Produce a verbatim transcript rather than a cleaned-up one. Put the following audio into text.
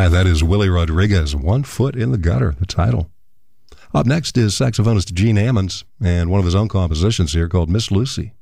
And that is Willie Rodriguez, One Foot in the Gutter, the title. Up next is saxophonist Gene Ammons and one of his own compositions here called Miss Lucy.